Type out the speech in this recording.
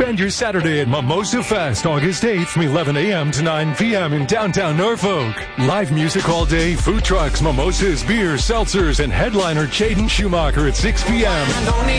Spend your Saturday at Mimosa Fest, August 8th from 11 a.m. to 9 p.m. in downtown Norfolk. Live music all day, food trucks, mimosas, beers, seltzers, and headliner Jaden Schumacher at 6 p.m.